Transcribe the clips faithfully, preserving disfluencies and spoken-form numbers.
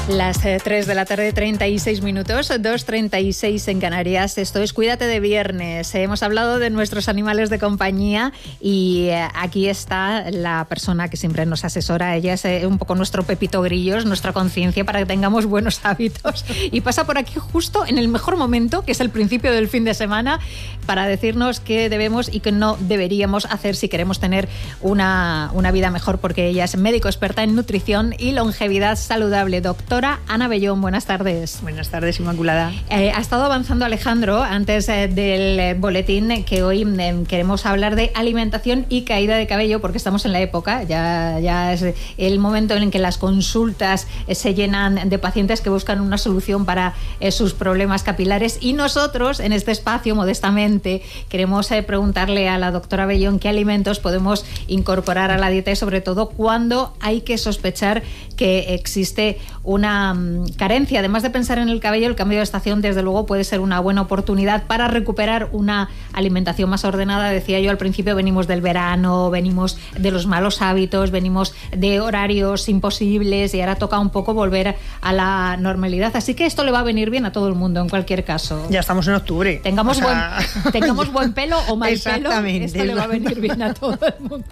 Las eh, tres de la tarde, treinta y seis minutos, dos treinta y seis en Canarias. Esto es Cuídate de Viernes. Hemos hablado de nuestros animales de compañía y eh, aquí está la persona que siempre nos asesora. Ella es eh, un poco nuestro Pepito Grillos, nuestra conciencia para que tengamos buenos hábitos. Y pasa por aquí justo en el mejor momento, que es el principio del fin de semana, para decirnos qué debemos y qué no deberíamos hacer si queremos tener una, una vida mejor, porque ella es médico experta en nutrición y longevidad saludable. Doctora Ana Bellón, buenas tardes. Buenas tardes, Inmaculada. Eh, ha estado avanzando Alejandro antes eh, del eh, boletín que hoy eh, queremos hablar de alimentación y caída de cabello, porque estamos en la época, ya, ya es el momento en que las consultas eh, se llenan de pacientes que buscan una solución para eh, sus problemas capilares, y nosotros en este espacio, modestamente, queremos eh, preguntarle a la doctora Bellón qué alimentos podemos incorporar a la dieta y sobre todo cuándo hay que sospechar que existe una una carencia. Además de pensar en el cabello, el cambio de estación desde luego puede ser una buena oportunidad para recuperar una alimentación más ordenada. Decía yo al principio, venimos del verano, venimos de los malos hábitos, venimos de horarios imposibles y ahora toca un poco volver a la normalidad. Así que esto le va a venir bien a todo el mundo en cualquier caso. Ya estamos en octubre. Tengamos, o sea... buen, tengamos buen pelo o mal pelo, esto le va a venir bien a todo el mundo.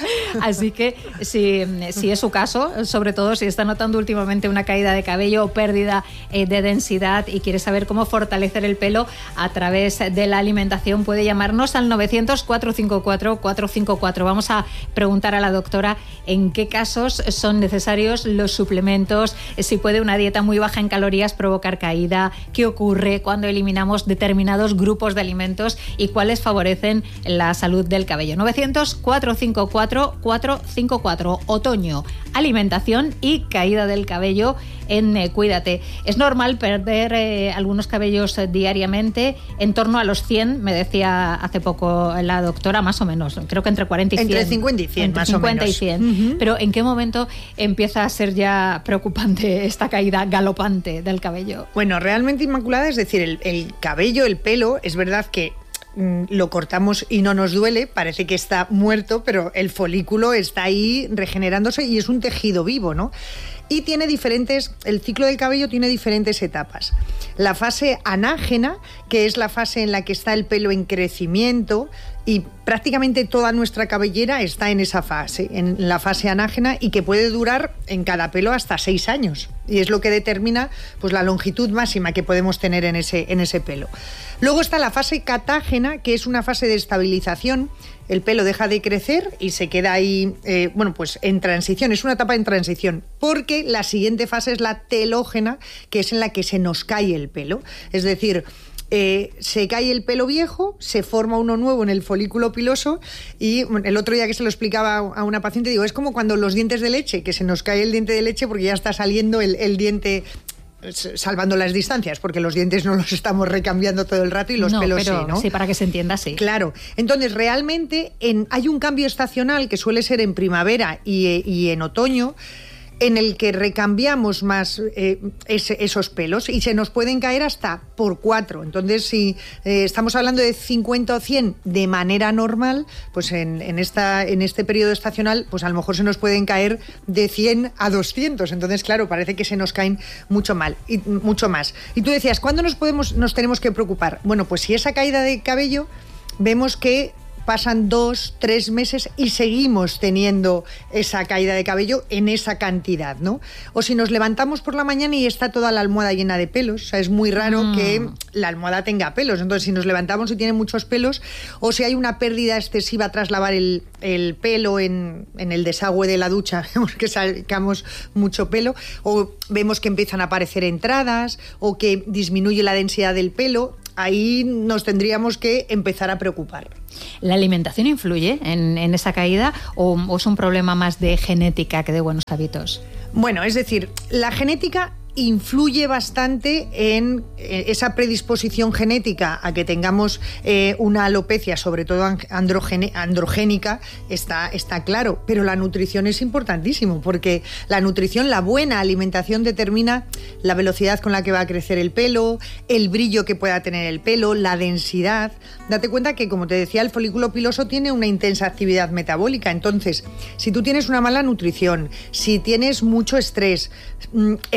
Así que si, si es su caso, sobre todo si está notando últimamente una caída de cabello o pérdida eh, de densidad y quiere saber cómo fortalecer el pelo a través de la alimentación, puede llamarnos al novecientos, cuatrocientos cincuenta y cuatro, cuatrocientos cincuenta y cuatro. Vamos a preguntar a la doctora en qué casos son necesarios los suplementos, si puede una dieta muy baja en calorías provocar caída, qué ocurre cuando eliminamos determinados grupos de alimentos y cuáles favorecen la salud del cabello. novecientos, cuatrocientos cincuenta y cuatro, cuatrocientos cincuenta y cuatro. Otoño, alimentación y caída del cabello en eh, Cuídate. Es normal perder eh, algunos cabellos eh, diariamente, en torno a los cien, me decía hace poco la doctora, más o menos, creo que entre cuarenta y cien. Entre cincuenta y cien, entre más cincuenta o menos. y cien. Uh-huh. Pero ¿en qué momento empieza a ser ya preocupante esta caída galopante del cabello? Bueno, realmente, Inmaculada, es decir, el, el cabello, el pelo, es verdad que lo cortamos y no nos duele, parece que está muerto, pero el folículo está ahí regenerándose y es un tejido vivo, ¿no? Y tiene diferentes, el ciclo del cabello tiene diferentes etapas. La fase anágena, que es la fase en la que está el pelo en crecimiento, y prácticamente toda nuestra cabellera está en esa fase, en la fase anágena, y que puede durar en cada pelo hasta seis años. Y es lo que determina pues, la longitud máxima que podemos tener en ese, en ese pelo. Luego está la fase catágena, que es una fase de estabilización. El pelo deja de crecer y se queda ahí, eh, bueno, pues en transición, es una etapa en transición, porque la siguiente fase es la telógena, que es en la que se nos cae el pelo. Es decir, eh, se cae el pelo viejo, se forma uno nuevo en el folículo piloso, y bueno, el otro día que se lo explicaba a una paciente, digo, es como cuando los dientes de leche, que se nos cae el diente de leche porque ya está saliendo el, el diente, salvando las distancias, porque los dientes no los estamos recambiando todo el rato y los no, pelos pero sí, ¿no? Sí, para que se entienda, sí. Claro. Entonces, realmente en, hay un cambio estacional que suele ser en primavera y, y en otoño, en el que recambiamos más eh, ese, esos pelos y se nos pueden caer hasta por cuatro. Entonces, si eh, estamos hablando de cincuenta o cien de manera normal, pues en, en, esta, en este periodo estacional, pues a lo mejor se nos pueden caer de cien a doscientos. Entonces, claro, parece que se nos caen mucho, mal, y, mucho más. Y tú decías, ¿cuándo nos, podemos, nos tenemos que preocupar? Bueno, pues si esa caída de cabello vemos que pasan dos, tres meses y seguimos teniendo esa caída de cabello en esa cantidad, ¿no? O si nos levantamos por la mañana y está toda la almohada llena de pelos, o sea, es muy raro mm. que la almohada tenga pelos. Entonces, si nos levantamos y tiene muchos pelos, o si hay una pérdida excesiva tras lavar el, el pelo en, en el desagüe de la ducha, vemos que sacamos mucho pelo, o vemos que empiezan a aparecer entradas, o que disminuye la densidad del pelo, ahí nos tendríamos que empezar a preocupar. ¿La alimentación influye en, en esa caída o, o es un problema más de genética que de buenos hábitos? Bueno, es decir, la genética influye bastante en esa predisposición genética a que tengamos eh, una alopecia, sobre todo androgene, androgénica, está, está claro, pero la nutrición es importantísimo, porque la nutrición, la buena alimentación determina la velocidad con la que va a crecer el pelo, el brillo que pueda tener el pelo, la densidad. Date cuenta que, como te decía, el folículo piloso tiene una intensa actividad metabólica. Entonces, si tú tienes una mala nutrición, si tienes mucho estrés, el organismo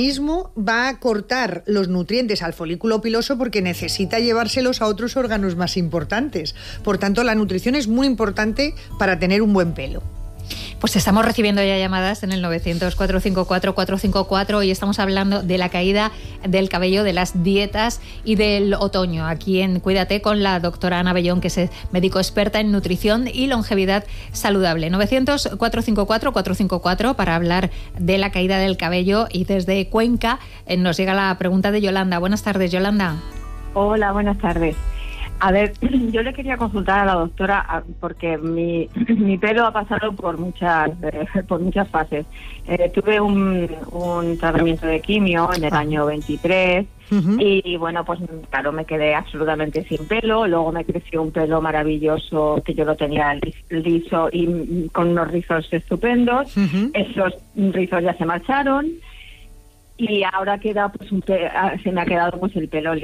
organismo va a cortar los nutrientes al folículo piloso porque necesita llevárselos a otros órganos más importantes. Por tanto, la nutrición es muy importante para tener un buen pelo. Pues estamos recibiendo ya llamadas en el novecientos, cuatrocientos cincuenta y cuatro, cuatrocientos cincuenta y cuatro y estamos hablando de la caída del cabello, de las dietas y del otoño. Aquí en Cuídate con la doctora Ana Bellón, que es médico experta en nutrición y longevidad saludable. novecientos, cuatrocientos cincuenta y cuatro, cuatrocientos cincuenta y cuatro para hablar de la caída del cabello. Y desde Cuenca eh, nos llega la pregunta de Yolanda. Buenas tardes, Yolanda. Hola, buenas tardes. A ver, yo le quería consultar a la doctora porque mi, mi pelo ha pasado por muchas eh, por muchas fases. Eh, tuve un, un tratamiento de quimio en el año veintitrés uh-huh. y, y bueno, pues claro, me quedé absolutamente sin pelo. Luego me creció un pelo maravilloso que yo lo tenía liso y con unos rizos estupendos. Uh-huh. Esos rizos ya se marcharon. Y ahora queda pues un pe- se me ha quedado pues el pelo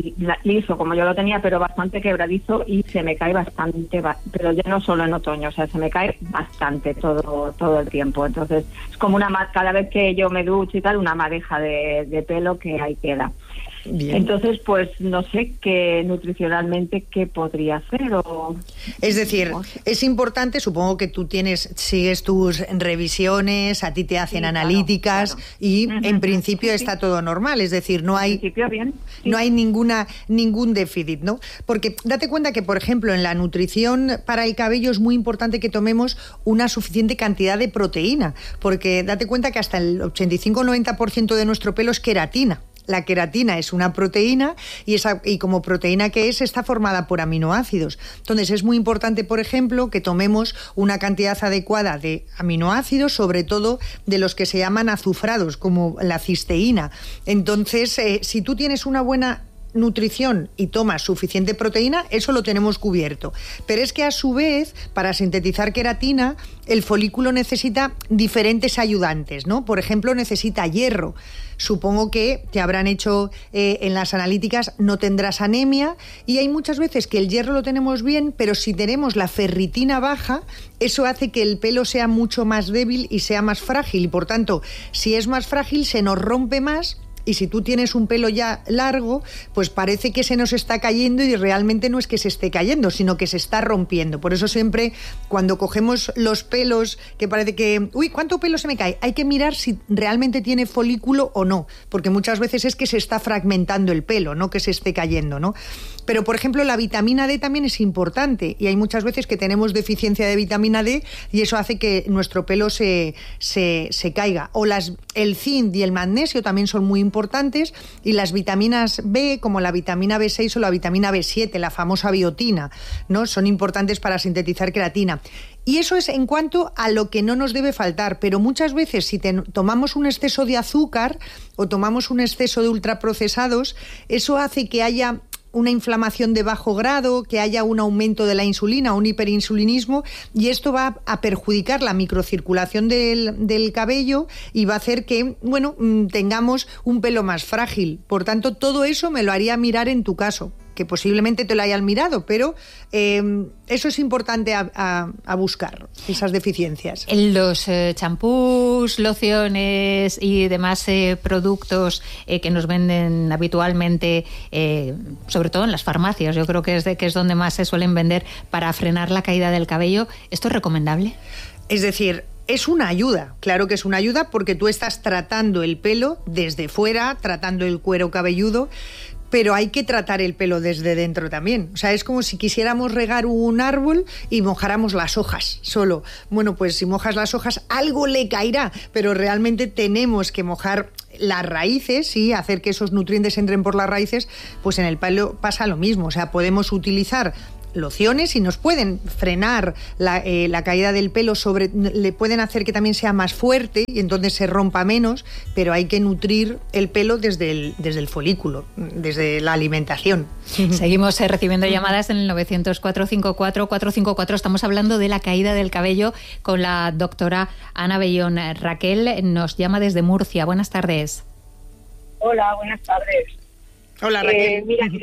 liso como yo lo tenía, pero bastante quebradizo y se me cae bastante, pero ya no solo en otoño, o sea, se me cae bastante todo todo el tiempo. Entonces es como una cada vez que yo me ducho y tal, una madeja de, de pelo que ahí queda. Bien. Entonces, pues no sé qué nutricionalmente qué podría hacer o... Es decir, es importante, supongo que tú tienes, sigues tus revisiones, a ti te hacen sí, analíticas claro, claro. y uh-huh. en principio sí, está sí. todo normal, es decir, no hay, en principio, bien. Sí. no hay ninguna ningún déficit, ¿no? Porque date cuenta que, por ejemplo, en la nutrición para el cabello es muy importante que tomemos una suficiente cantidad de proteína, porque date cuenta que hasta el ochenta y cinco a noventa por ciento de nuestro pelo es queratina. La queratina es una proteína y, esa, y como proteína que es, está formada por aminoácidos. Entonces es muy importante, por ejemplo, que tomemos una cantidad adecuada de aminoácidos, sobre todo de los que se llaman azufrados, como la cisteína. Entonces, eh, si tú tienes una buena nutrición y tomas suficiente proteína, eso lo tenemos cubierto. Pero es que a su vez, para sintetizar queratina, el folículo necesita diferentes ayudantes, ¿no? Por ejemplo, necesita hierro. Supongo que te habrán hecho eh, en las analíticas, no tendrás anemia, y hay muchas veces que el hierro lo tenemos bien, pero si tenemos la ferritina baja, eso hace que el pelo sea mucho más débil y sea más frágil, y por tanto, si es más frágil, se nos rompe más. Y si tú tienes un pelo ya largo, pues parece que se nos está cayendo y realmente no es que se esté cayendo, sino que se está rompiendo. Por eso siempre cuando cogemos los pelos, que parece que, uy, ¿cuánto pelo se me cae? Hay que mirar si realmente tiene folículo o no, porque muchas veces es que se está fragmentando el pelo, no que se esté cayendo, ¿no? Pero, por ejemplo, la vitamina D también es importante y hay muchas veces que tenemos deficiencia de vitamina D y eso hace que nuestro pelo se, se, se caiga. O las, el zinc y el magnesio también son muy importantes. importantes y las vitaminas B, como la vitamina B seis o la vitamina B siete, la famosa biotina, ¿no? Son importantes para sintetizar queratina. Y eso es en cuanto a lo que no nos debe faltar, pero muchas veces si te, tomamos un exceso de azúcar o tomamos un exceso de ultraprocesados, eso hace que haya una inflamación de bajo grado, que haya un aumento de la insulina, un hiperinsulinismo, y esto va a perjudicar la microcirculación del, del cabello y va a hacer que, bueno, tengamos un pelo más frágil. Por tanto, todo eso me lo haría mirar en tu caso, que posiblemente te lo hayan mirado, pero eh, eso es importante a, a, a buscar, esas deficiencias. Los champús, eh, lociones y demás eh, productos eh, que nos venden habitualmente, eh, sobre todo en las farmacias, yo creo que es, de, que es donde más se suelen vender para frenar la caída del cabello, ¿esto es recomendable? Es decir, es una ayuda, claro que es una ayuda porque tú estás tratando el pelo desde fuera, tratando el cuero cabelludo, pero hay que tratar el pelo desde dentro también. O sea, es como si quisiéramos regar un árbol y mojáramos las hojas solo. Bueno, pues si mojas las hojas, algo le caerá, pero realmente tenemos que mojar las raíces y hacer que esos nutrientes entren por las raíces. Pues en el pelo pasa lo mismo. O sea, podemos utilizar lociones y nos pueden frenar la, eh, la caída del pelo, sobre, le pueden hacer que también sea más fuerte y entonces se rompa menos, pero hay que nutrir el pelo desde el, desde el folículo, desde la alimentación. Seguimos eh, recibiendo llamadas en el novecientos, cuatrocientos cincuenta y cuatro, cuatrocientos cincuenta y cuatro. Estamos hablando de la caída del cabello con la doctora Ana Bellón. Raquel nos llama desde Murcia. Buenas tardes. Hola, buenas tardes. Hola, Raquel. Eh, mira, quería,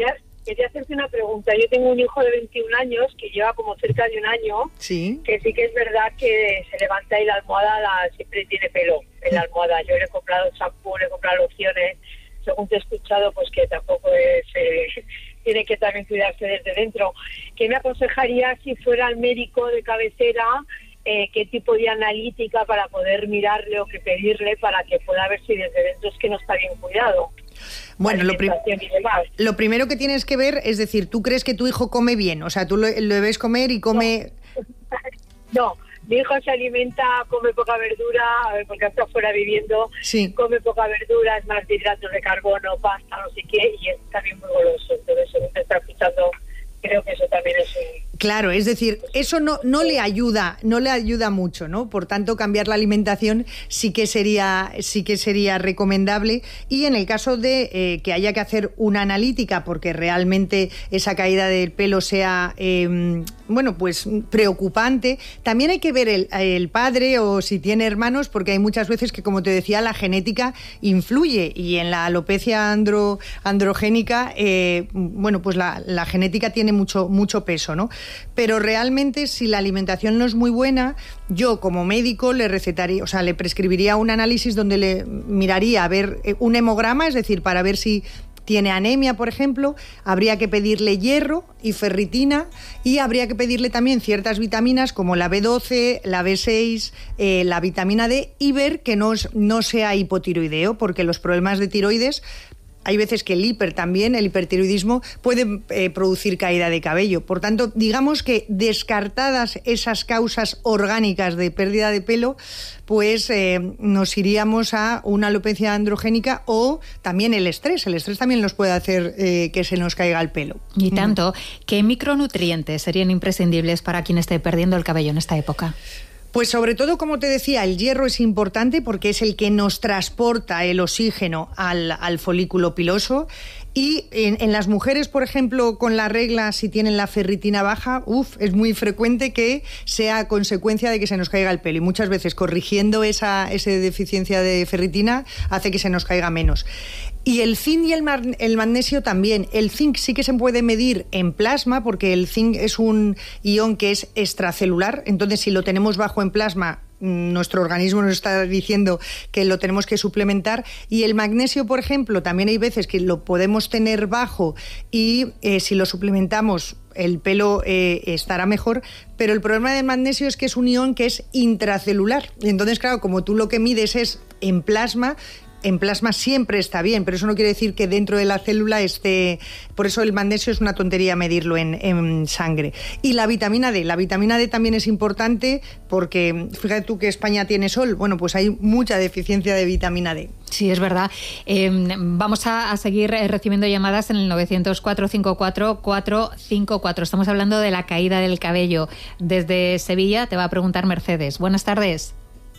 quería hacerte una pregunta. Yo tengo un hijo de veintiún años que lleva como cerca de un año, sí, que sí que es verdad que se levanta y la almohada la, siempre tiene pelo en la almohada. Yo le he comprado champú, le he comprado lociones, según te he escuchado, pues que tampoco es... Eh, tiene que también cuidarse desde dentro. ¿Qué me aconsejaría si fuera el médico de cabecera? Eh, ¿Qué tipo de analítica para poder mirarle o que pedirle para que pueda ver si desde dentro es que no está bien cuidado? Bueno, lo, prim- lo primero que tienes que ver es decir, ¿tú crees que tu hijo come bien? O sea, ¿tú lo, lo ves comer y come...? No, no, mi hijo se alimenta, come poca verdura, a ver, porque está fuera viviendo, sí, come poca verdura, es más de hidratos de carbono, pasta, no sé qué, y es también muy goloso. Entonces, según te está escuchando, creo que eso también es un... Claro, es decir, eso no, no le ayuda, no le ayuda mucho, ¿no? Por tanto, cambiar la alimentación sí que sería, sí que sería recomendable. Y en el caso de eh, que haya que hacer una analítica, porque realmente esa caída del pelo sea, eh, bueno, pues preocupante, también hay que ver el, el padre o si tiene hermanos, porque hay muchas veces que, como te decía, la genética influye y en la alopecia andro, androgénica, eh, bueno, pues la, la genética tiene mucho, mucho peso, ¿no? Pero realmente si la alimentación no es muy buena, yo como médico le recetaría, o sea, le prescribiría un análisis donde le miraría a ver un hemograma, es decir, para ver si tiene anemia, por ejemplo, habría que pedirle hierro y ferritina y habría que pedirle también ciertas vitaminas como la B doce, la B seis, eh, la vitamina D y ver que no, no sea hipotiroideo, porque los problemas de tiroides... Hay veces que el hiper también, el hipertiroidismo, puede eh, producir caída de cabello. Por tanto, digamos que descartadas esas causas orgánicas de pérdida de pelo, pues eh, nos iríamos a una alopecia androgénica o también el estrés. El estrés también nos puede hacer eh, que se nos caiga el pelo. Y tanto, ¿qué micronutrientes serían imprescindibles para quien esté perdiendo el cabello en esta época? Pues sobre todo, como te decía, el hierro es importante porque es el que nos transporta el oxígeno al, al folículo piloso. Y en, en las mujeres, por ejemplo, con la regla, si tienen la ferritina baja, uf, es muy frecuente que sea consecuencia de que se nos caiga el pelo. Y muchas veces corrigiendo esa, esa deficiencia de ferritina hace que se nos caiga menos. Y el zinc y el, mar, el magnesio también. El zinc sí que se puede medir en plasma porque el zinc es un ion que es extracelular. Entonces, si lo tenemos bajo en plasma, nuestro organismo nos está diciendo que lo tenemos que suplementar. Y el magnesio, por ejemplo, también hay veces que lo podemos tener bajo y eh, si lo suplementamos el pelo eh, estará mejor, pero el problema del magnesio es que es un ion que es intracelular. Entonces, claro, como tú lo que mides es en plasma, en plasma siempre está bien, pero eso no quiere decir que dentro de la célula esté... Por eso el magnesio es una tontería medirlo en, en sangre. Y la vitamina D. La vitamina D también es importante porque, fíjate tú que España tiene sol, bueno, pues hay mucha deficiencia de vitamina D. Sí, es verdad. Eh, vamos a, a seguir recibiendo llamadas en el novecientos, cuatrocientos cincuenta y cuatro, cuatrocientos cincuenta y cuatro. Estamos hablando de la caída del cabello. Desde Sevilla te va a preguntar Mercedes. Buenas tardes.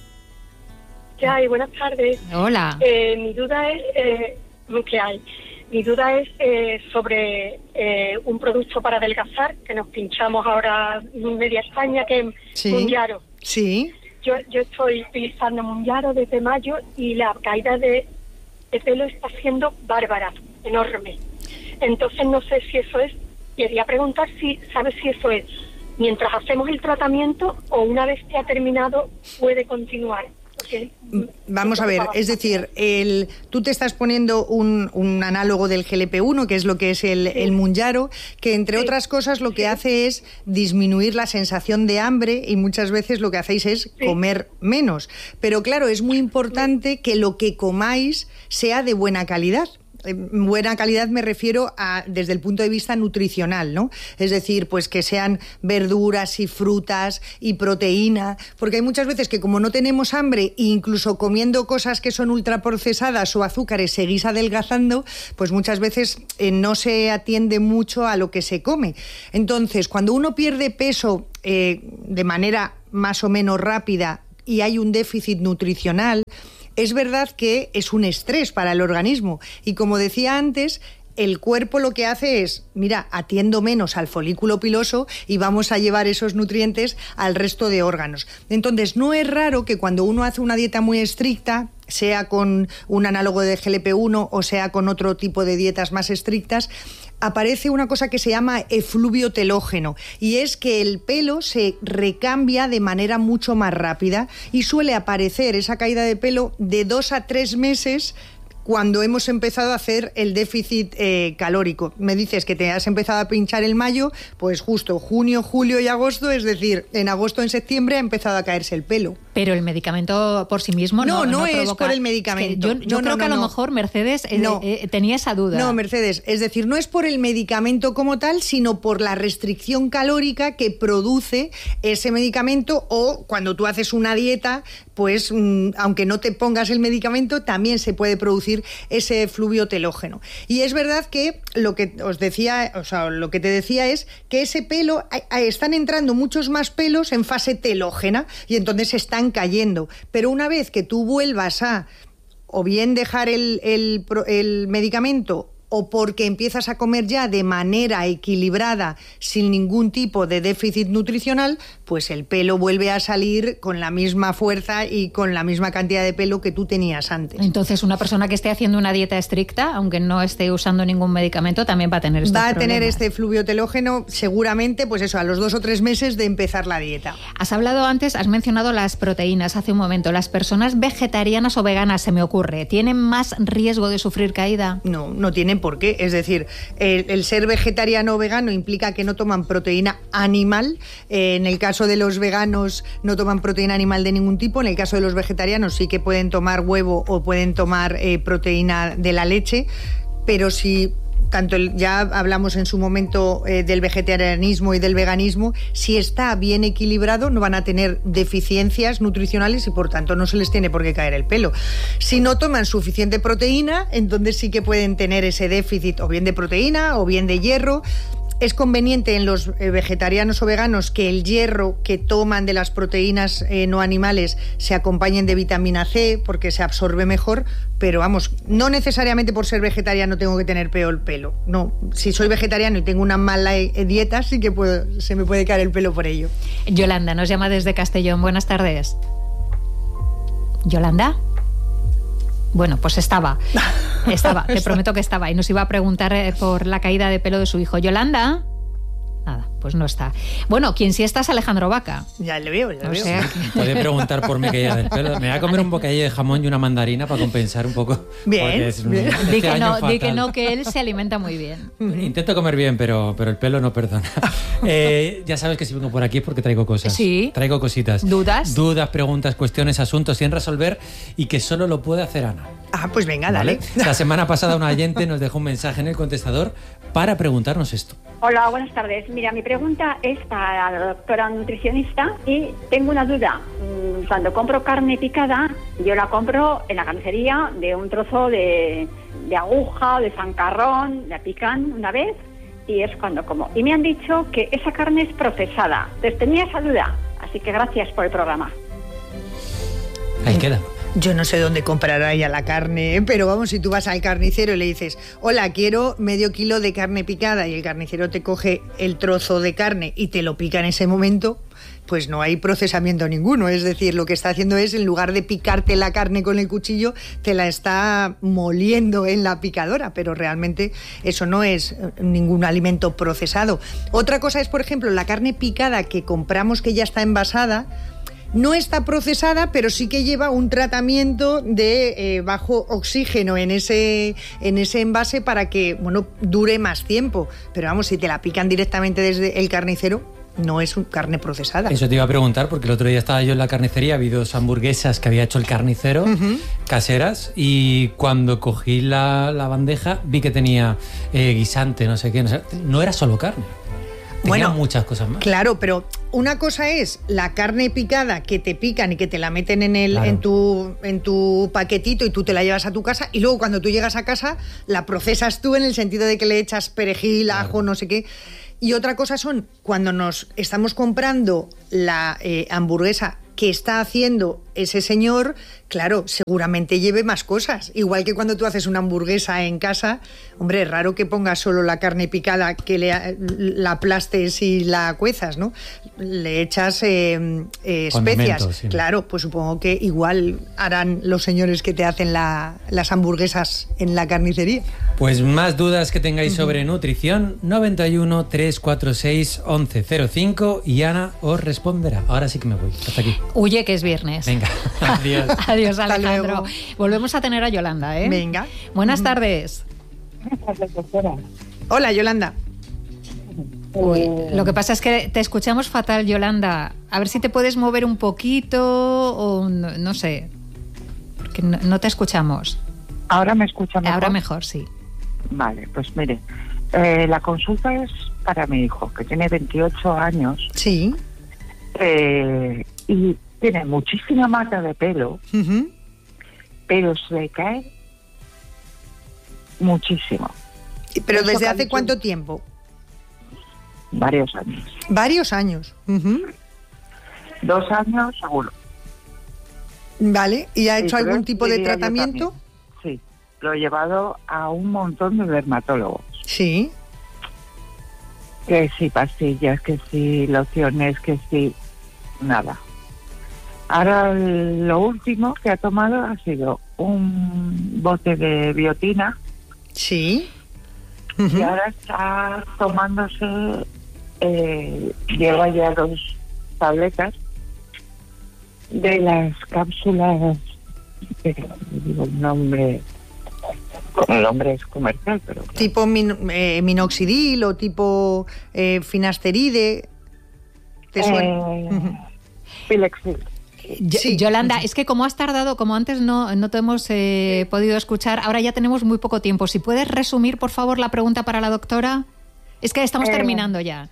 ¿Qué hay? Buenas tardes. Hola. Eh, mi duda es, eh, ¿qué hay? Mi duda es eh, sobre eh, un producto para adelgazar que nos pinchamos ahora en media España, que es sí. Mounjaro. Sí. Yo, yo estoy utilizando Mounjaro desde mayo y la caída de, de pelo está siendo bárbara, enorme. Entonces no sé si eso es, quería preguntar si sabes si eso es mientras hacemos el tratamiento o una vez que ha terminado puede continuar. Okay. Vamos a ver, es decir, el, tú te estás poniendo un, un análogo del G L P uno, que es lo que es el, sí. el Mounjaro, que entre sí. otras cosas lo que sí. hace es disminuir la sensación de hambre y muchas veces lo que hacéis es sí. comer menos. Pero claro, es muy importante que lo que comáis sea de buena calidad. Buena calidad me refiero a desde el punto de vista nutricional, ¿no? Es decir, pues que sean verduras y frutas y proteína, porque hay muchas veces que como no tenemos hambre e incluso comiendo cosas que son ultraprocesadas o azúcares seguís adelgazando, pues muchas veces eh, no se atiende mucho a lo que se come. Entonces, cuando uno pierde peso eh, de manera más o menos rápida y hay un déficit nutricional, es verdad que es un estrés para el organismo y como decía antes, el cuerpo lo que hace es, mira, atiendo menos al folículo piloso y vamos a llevar esos nutrientes al resto de órganos. Entonces, no es raro que cuando uno hace una dieta muy estricta, sea con un análogo de G L P uno o sea con otro tipo de dietas más estrictas, aparece una cosa que se llama efluvio telógeno, y es que el pelo se recambia de manera mucho más rápida y suele aparecer esa caída de pelo de dos a tres meses cuando hemos empezado a hacer el déficit eh, calórico. Me dices que te has empezado a pinchar en mayo, pues justo junio, julio y agosto, es decir, en agosto, en septiembre ha empezado a caerse el pelo. Pero el medicamento por sí mismo no, no, no, no es provoca... por el medicamento. Es que yo yo no, creo no, que a no, lo no. mejor Mercedes eh, no. eh, tenía esa duda. No, Mercedes, es decir, no es por el medicamento como tal, sino por la restricción calórica que produce ese medicamento, o cuando tú haces una dieta, pues mmm, aunque no te pongas el medicamento, también se puede producir ese efluvio telógeno. Y es verdad que lo que os decía, o sea, lo que te decía es que ese pelo, a, a, están entrando muchos más pelos en fase telógena y entonces se están cayendo. Pero una vez que tú vuelvas a o bien dejar el, el, el medicamento, o porque empiezas a comer ya de manera equilibrada, sin ningún tipo de déficit nutricional, pues el pelo vuelve a salir con la misma fuerza y con la misma cantidad de pelo que tú tenías antes. Entonces, una persona que esté haciendo una dieta estricta, aunque no esté usando ningún medicamento, también va a tener estos Va a problemas. tener este efluvio telógeno seguramente, pues eso, a los dos o tres meses de empezar la dieta. Has hablado antes, has mencionado las proteínas hace un momento. ¿Las personas vegetarianas o veganas, se me ocurre, tienen más riesgo de sufrir caída? No, no tienen por qué. Es decir, el, el ser vegetariano o vegano implica que no toman proteína animal. Eh, en el caso de los veganos no toman proteína animal de ningún tipo. En el caso de los vegetarianos sí que pueden tomar huevo o pueden tomar eh, proteína de la leche. Pero si... tanto el, ya hablamos en su momento eh, del vegetarianismo y del veganismo, si está bien equilibrado no van a tener deficiencias nutricionales y por tanto no se les tiene por qué caer el pelo. Si no toman suficiente proteína, entonces sí que pueden tener ese déficit o bien de proteína o bien de hierro. Es conveniente en los vegetarianos o veganos que el hierro que toman de las proteínas eh, no animales se acompañen de vitamina C porque se absorbe mejor, pero vamos, no necesariamente por ser vegetariano tengo que tener peor pelo. No, si soy vegetariano y tengo una mala eh, dieta, sí que puedo, se me puede caer el pelo por ello. Yolanda nos llama desde Castellón. Buenas tardes. ¿Yolanda? Bueno, pues estaba, estaba, te prometo que estaba, y nos iba a preguntar por la caída de pelo de su hijo. ¿Yolanda? Nada, pues no está. Bueno, quien sí está es Alejandro Vaca. Ya le veo, ya le veo. O sea... Puede preguntar por mi caída del pelo. Me voy a comer un bocadillo de jamón y una mandarina para compensar un poco. Bien, es, bien. Este di, que año no, di que no, que él se alimenta muy bien. Intento comer bien, pero, pero el pelo no perdona. Eh, ya sabes que si vengo por aquí es porque traigo cosas. Sí. Traigo cositas. ¿Dudas? Dudas, preguntas, cuestiones, asuntos sin resolver y que solo lo puede hacer Ana. Ah, pues venga, ¿Vale? dale. La semana pasada una oyente nos dejó un mensaje en el contestador para preguntarnos esto. Hola, buenas tardes. Mira, mi pregunta es para la doctora nutricionista y tengo una duda. Cuando compro carne picada, yo la compro en la carnicería de un trozo de, de aguja o de zancarrón, la pican una vez y es cuando como. Y me han dicho que esa carne es procesada. Entonces tenía esa duda, así que gracias por el programa. Ahí queda. Yo no sé dónde comprará ella la carne, pero vamos, si tú vas al carnicero y le dices, hola, quiero medio kilo de carne picada, y el carnicero te coge el trozo de carne y te lo pica en ese momento, pues no hay procesamiento ninguno. Es decir, lo que está haciendo es, en lugar de picarte la carne con el cuchillo, te la está moliendo en la picadora, pero realmente eso no es ningún alimento procesado. Otra cosa es, por ejemplo, la carne picada que compramos que ya está envasada. No está procesada, pero sí que lleva un tratamiento de eh, bajo oxígeno en ese, en ese envase para que, bueno, dure más tiempo. Pero vamos, si te la pican directamente desde el carnicero, no es carne procesada. Eso te iba a preguntar, porque el otro día estaba yo en la carnicería, vi dos hamburguesas que había hecho el carnicero, uh-huh. caseras, y cuando cogí la, la bandeja vi que tenía eh, guisante, no sé qué, no sé, no era solo carne. Tenía bueno, muchas cosas más. Claro, pero una cosa es la carne picada que te pican y que te la meten en el claro. en tu en tu paquetito y tú te la llevas a tu casa, y luego cuando tú llegas a casa la procesas tú en el sentido de que le echas perejil, claro. ajo, no sé qué. Y otra cosa son cuando nos estamos comprando la eh, hamburguesa que está haciendo ese señor, claro, seguramente lleve más cosas. Igual que cuando tú haces una hamburguesa en casa, hombre, es raro que pongas solo la carne picada, que le, la aplastes y la cuezas, ¿no? Le echas eh, eh, especias. Sí. Claro, pues supongo que igual harán los señores que te hacen la, las hamburguesas en la carnicería. Pues más dudas que tengáis uh-huh. sobre nutrición, noventa y uno, trescientos cuarenta y seis, once cero cinco, y Ana os responderá. Ahora sí que me voy. Hasta aquí. Huye, que es viernes. Venga, adiós. Adiós, Alejandro. Volvemos a tener a Yolanda, ¿eh? Venga. Buenas uh-huh. tardes. Buenas tardes, doctora. Hola, Yolanda. Uy, lo que pasa es que te escuchamos fatal, Yolanda. A ver si te puedes mover un poquito o no, no sé, porque no, no te escuchamos. ¿Ahora me escucha mejor? Ahora mejor, sí. Vale, pues mire, eh, la consulta es para mi hijo, que tiene veintiocho años. Sí. Eh, y tiene muchísima mata de pelo, uh-huh. pero se cae muchísimo. ¿Pero Eso desde hace cuánto tiempo? Varios años. Varios años. Uh-huh. Dos años seguro. Vale, ¿y ha hecho sí, algún tipo de tratamiento? Sí, lo he llevado a un montón de dermatólogos. Sí. Que sí, pastillas, que sí, lociones, que sí, nada. Ahora lo último que ha tomado ha sido un bote de biotina. Sí. Uh-huh. Y ahora está tomándose, eh, lleva ya dos tabletas de las cápsulas, eh, digo el nombre, el nombre es comercial, pero... Claro. Tipo min, eh, minoxidil o tipo eh, finasteride, ¿te suena? Eh, uh-huh. Filexil. Sí. Yolanda, es que como has tardado, como antes no, no te hemos eh, podido escuchar, ahora ya tenemos muy poco tiempo. Si puedes resumir, por favor, la pregunta para la doctora. Es que estamos eh, terminando ya.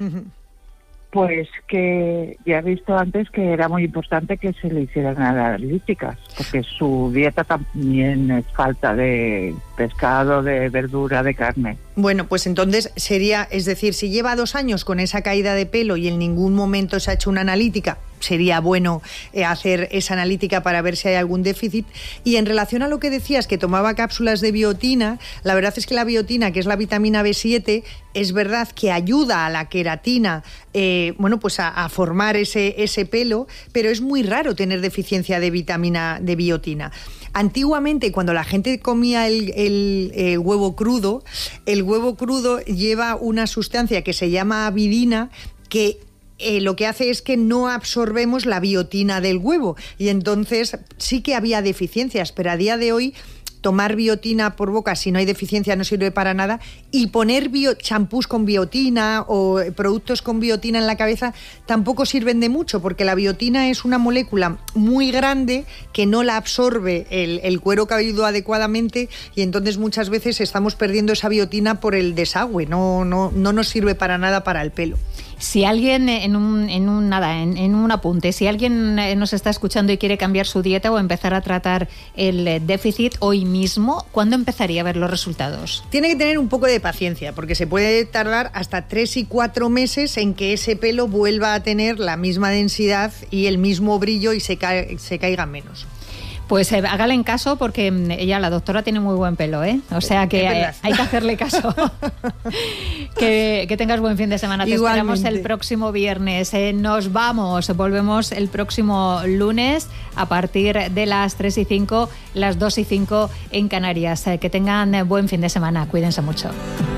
Pues que ya he visto antes que era muy importante que se le hicieran analíticas, porque su dieta también es falta de pescado, de verdura, de carne. Bueno, pues entonces sería, es decir, si lleva dos años con esa caída de pelo y en ningún momento se ha hecho una analítica, sería bueno eh, hacer esa analítica para ver si hay algún déficit. Y en relación a lo que decías, que tomaba cápsulas de biotina, la verdad es que la biotina, que es la vitamina B siete, es verdad que ayuda a la queratina, eh, bueno, pues a, a formar ese, ese pelo, pero es muy raro tener deficiencia de vitamina de biotina. Antiguamente, cuando la gente comía el, el, el huevo crudo, el huevo crudo lleva una sustancia que se llama avidina, que Eh, lo que hace es que no absorbemos la biotina del huevo y entonces sí que había deficiencias, pero a día de hoy tomar biotina por boca si no hay deficiencia no sirve para nada, y poner bio, champús con biotina o productos con biotina en la cabeza tampoco sirven de mucho, porque la biotina es una molécula muy grande que no la absorbe el, el cuero cabelludo adecuadamente y entonces muchas veces estamos perdiendo esa biotina por el desagüe, no, no, no nos sirve para nada para el pelo. Si alguien, en un, en un nada, en, en un apunte, si alguien nos está escuchando y quiere cambiar su dieta o empezar a tratar el déficit hoy mismo, ¿cuándo empezaría a ver los resultados? Tiene que tener un poco de paciencia, porque se puede tardar hasta tres y cuatro meses en que ese pelo vuelva a tener la misma densidad y el mismo brillo y se, ca- se caiga menos. Pues eh, hágale en caso, porque ella, la doctora, tiene muy buen pelo, ¿eh? O sea que hay, hay que hacerle caso. que, que tengas buen fin de semana. Te Igualmente. Esperamos el próximo viernes. Eh, nos vamos, volvemos el próximo lunes a partir de las tres y cinco, las dos y cinco en Canarias. Eh, que tengan buen fin de semana. Cuídense mucho.